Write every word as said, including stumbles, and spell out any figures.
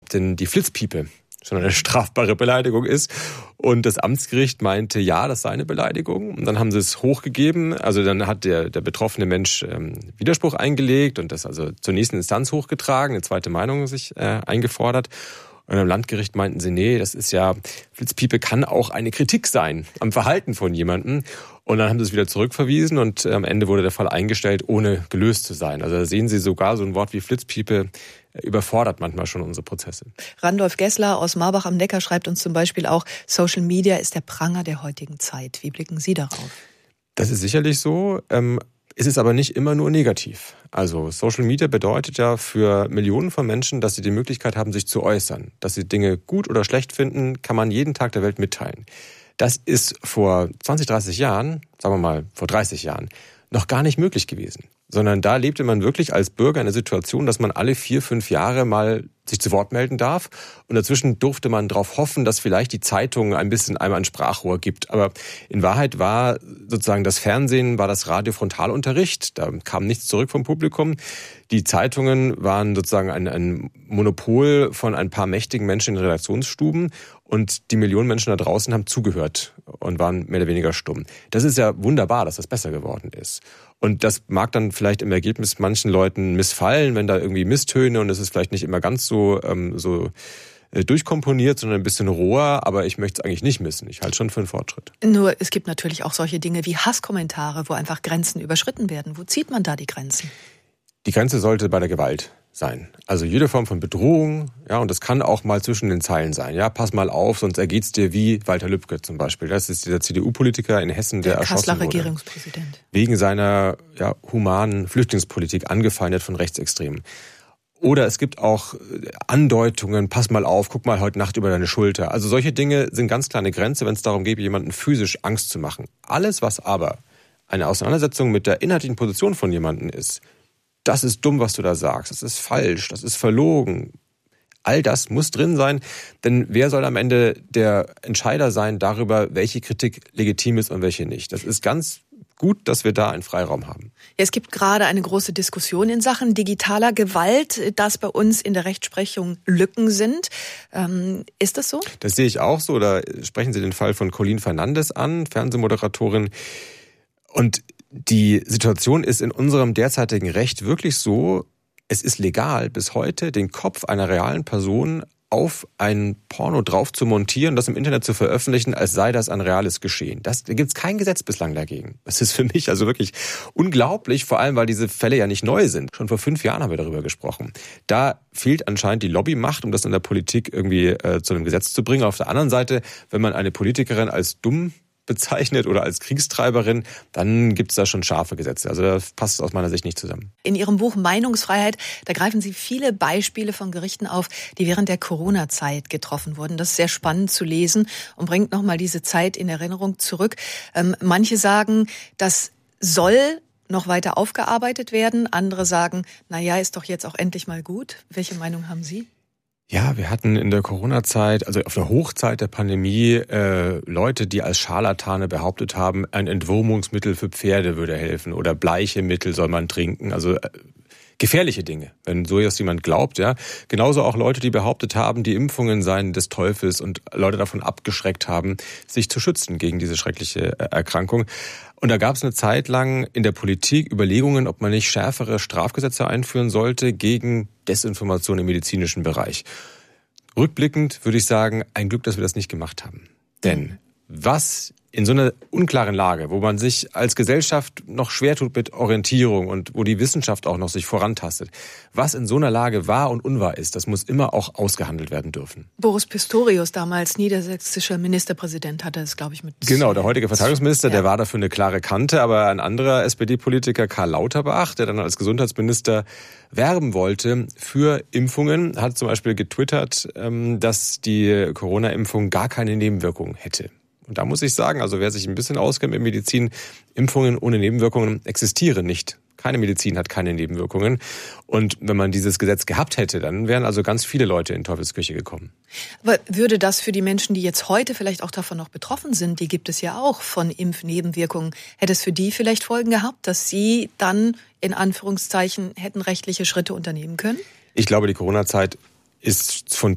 denn die Flitzpiepe schon eine strafbare Beleidigung ist. Und das Amtsgericht meinte, ja, das sei eine Beleidigung. Und dann haben sie es hochgegeben. Also dann hat der, der betroffene Mensch ähm, Widerspruch eingelegt und das also zur nächsten Instanz hochgetragen, eine zweite Meinung sich äh, eingefordert. Und am Landgericht meinten sie, nee, das ist ja, Flitzpiepe kann auch eine Kritik sein am Verhalten von jemandem. Und dann haben sie es wieder zurückverwiesen und am Ende wurde der Fall eingestellt, ohne gelöst zu sein. Also da sehen Sie sogar so ein Wort wie Flitzpiepe überfordert manchmal schon unsere Prozesse. Randolph Gessler aus Marbach am Neckar schreibt uns zum Beispiel auch, Social Media ist der Pranger der heutigen Zeit. Wie blicken Sie darauf? Das ist sicherlich so. Ähm, Es ist aber nicht immer nur negativ. Also Social Media bedeutet ja für Millionen von Menschen, dass sie die Möglichkeit haben, sich zu äußern. Dass sie Dinge gut oder schlecht finden, kann man jeden Tag der Welt mitteilen. Das ist vor zwanzig, dreißig Jahren, sagen wir mal vor dreißig Jahren, noch gar nicht möglich gewesen. Sondern da lebte man wirklich als Bürger in der Situation, dass man alle vier, fünf Jahre mal sich zu Wort melden darf. Und dazwischen durfte man darauf hoffen, dass vielleicht die Zeitung ein bisschen einmal ein Sprachrohr gibt. Aber in Wahrheit war sozusagen das Fernsehen, war das Radio-Frontalunterricht. Da kam nichts zurück vom Publikum. Die Zeitungen waren sozusagen ein, ein Monopol von ein paar mächtigen Menschen in den Redaktionsstuben. Und die Millionen Menschen da draußen haben zugehört und waren mehr oder weniger stumm. Das ist ja wunderbar, dass das besser geworden ist. Und das mag dann vielleicht im Ergebnis manchen Leuten missfallen, wenn da irgendwie Misstöne und es ist vielleicht nicht immer ganz so, ähm, so durchkomponiert, sondern ein bisschen roher, aber ich möchte es eigentlich nicht missen. Ich halte schon für einen Fortschritt. Nur es gibt natürlich auch solche Dinge wie Hasskommentare, wo einfach Grenzen überschritten werden. Wo zieht man da die Grenzen? Die Grenze sollte bei der Gewalt sein. Also jede Form von Bedrohung, ja, und das kann auch mal zwischen den Zeilen sein. Ja, pass mal auf, sonst ergeht's dir wie Walter Lübcke zum Beispiel. Das ist dieser C D U-Politiker in Hessen, der, der erschossen wurde. Kasseler Regierungspräsident. Wegen seiner ja, humanen Flüchtlingspolitik, angefeindet von Rechtsextremen. Oder es gibt auch Andeutungen, pass mal auf, guck mal heute Nacht über deine Schulter. Also solche Dinge sind ganz klar eine Grenze, wenn es darum geht, jemanden physisch Angst zu machen. Alles, was aber eine Auseinandersetzung mit der inhaltlichen Position von jemandem ist, das ist dumm, was du da sagst, das ist falsch, das ist verlogen. All das muss drin sein, denn wer soll am Ende der Entscheider sein darüber, welche Kritik legitim ist und welche nicht? Das ist ganz gut, dass wir da einen Freiraum haben. Ja, es gibt gerade eine große Diskussion in Sachen digitaler Gewalt, dass bei uns in der Rechtsprechung Lücken sind. Ähm, ist das so? Das sehe ich auch so. Da sprechen Sie den Fall von Colleen Fernandes an, Fernsehmoderatorin. Und die Situation ist in unserem derzeitigen Recht wirklich so, es ist legal bis heute, den Kopf einer realen Person auf ein Porno drauf zu montieren, das im Internet zu veröffentlichen, als sei das ein reales Geschehen. Das, da gibt es kein Gesetz bislang dagegen. Das ist für mich also wirklich unglaublich, vor allem, weil diese Fälle ja nicht neu sind. Schon vor fünf Jahren haben wir darüber gesprochen. Da fehlt anscheinend die Lobbymacht, um das in der Politik irgendwie äh, zu einem Gesetz zu bringen. Auf der anderen Seite, wenn man eine Politikerin als dumm bezeichnet oder als Kriegstreiberin, dann gibt es da schon scharfe Gesetze. Also das passt aus meiner Sicht nicht zusammen. In Ihrem Buch Meinungsfreiheit, da greifen Sie viele Beispiele von Gerichten auf, die während der Corona-Zeit getroffen wurden. Das ist sehr spannend zu lesen und bringt nochmal diese Zeit in Erinnerung zurück. Ähm, manche sagen, das soll noch weiter aufgearbeitet werden. Andere sagen, na ja, ist doch jetzt auch endlich mal gut. Welche Meinung haben Sie? Ja, wir hatten in der Corona-Zeit, also auf der Hochzeit der Pandemie, äh, Leute, die als Scharlatane behauptet haben, ein Entwurmungsmittel für Pferde würde helfen oder Bleichemittel soll man trinken. Also äh, gefährliche Dinge, wenn so jetzt jemand glaubt, ja. Genauso auch Leute, die behauptet haben, die Impfungen seien des Teufels und Leute davon abgeschreckt haben, sich zu schützen gegen diese schreckliche Erkrankung. Und da gab es eine Zeit lang in der Politik Überlegungen, ob man nicht schärfere Strafgesetze einführen sollte gegen Desinformation im medizinischen Bereich. Rückblickend würde ich sagen, ein Glück, dass wir das nicht gemacht haben. Denn was in so einer unklaren Lage, wo man sich als Gesellschaft noch schwer tut mit Orientierung und wo die Wissenschaft auch noch sich vorantastet, was in so einer Lage wahr und unwahr ist, das muss immer auch ausgehandelt werden dürfen. Boris Pistorius, damals niedersächsischer Ministerpräsident, hatte es, glaube ich, mit... Genau, der heutige Verteidigungsminister, ja. Der war dafür eine klare Kante, aber ein anderer S P D-Politiker, Karl Lauterbach, der dann als Gesundheitsminister werben wollte für Impfungen, hat zum Beispiel getwittert, dass die Corona-Impfung gar keine Nebenwirkungen hätte. Und da muss ich sagen, also wer sich ein bisschen auskennt mit Medizin, Impfungen ohne Nebenwirkungen existieren nicht. Keine Medizin hat keine Nebenwirkungen. Und wenn man dieses Gesetz gehabt hätte, dann wären also ganz viele Leute in Teufelsküche gekommen. Aber würde das für die Menschen, die jetzt heute vielleicht auch davon noch betroffen sind, die gibt es ja auch von Impfnebenwirkungen, hätte es für die vielleicht Folgen gehabt, dass sie dann in Anführungszeichen hätten rechtliche Schritte unternehmen können? Ich glaube, die Corona-Zeit ist von